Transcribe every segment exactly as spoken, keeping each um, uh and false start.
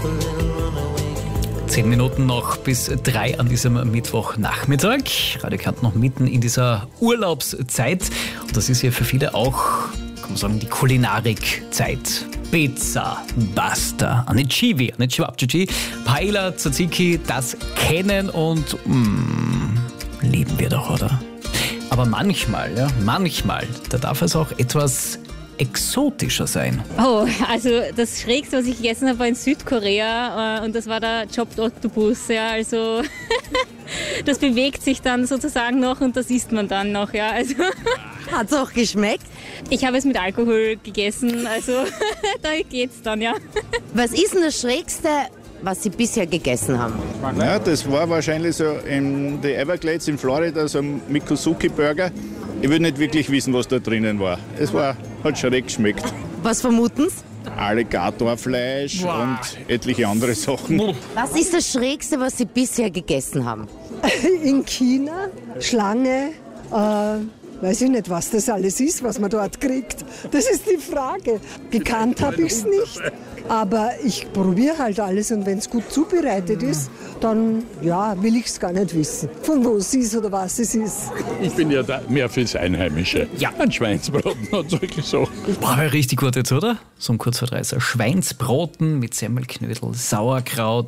Zehn Minuten noch bis drei an diesem Mittwochnachmittag. Radio Kärnten noch mitten in dieser Urlaubszeit. Und das ist ja für viele auch, kann man sagen, die Kulinarikzeit. Pizza, Pasta, eine Civi, eine Cevapcici, Paella, Tzatziki, das kennen und mm, lieben wir doch, oder? Aber manchmal, ja, manchmal, da darf es auch etwas exotischer sein. Oh, also das Schrägste, was ich gegessen habe, war in Südkorea äh, und das war der Chopped Octopus. Ja, also das bewegt sich dann sozusagen noch und das isst man dann noch. Ja, also Hat's auch geschmeckt? Ich habe es mit Alkohol gegessen, also da geht's dann, ja. Was ist denn das Schrägste, was Sie bisher gegessen haben? Ja, das war wahrscheinlich so in den Everglades in Florida, so ein Mikosuki-Burger. Ich will nicht wirklich wissen, was da drinnen war. Es war, hat schräg geschmeckt. Was vermuten Sie? Alligatorfleisch wow. und etliche andere Sachen. Was ist das Schrägste, was Sie bisher gegessen haben? In China, Schlange, äh, weiß ich nicht, was das alles ist, was man dort kriegt. Das ist die Frage. Gekannt habe ich es nicht, aber ich probiere halt alles und wenn es gut zubereitet ist, dann ja, will ich es gar nicht wissen, von wo es ist oder was es ist. Ich bin ja da mehr fürs Einheimische. Ja. Ein Schweinsbraten und solche Sachen. Boah, aber richtig gut jetzt, oder? So um kurz vor drei. So Schweinsbraten mit Semmelknödel, Sauerkraut.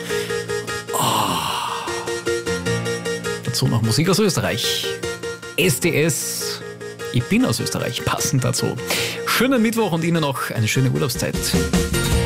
Oh. Dazu noch Musik aus Österreich. S D S. Ich bin aus Österreich, passend dazu. Schönen Mittwoch und Ihnen noch eine schöne Urlaubszeit.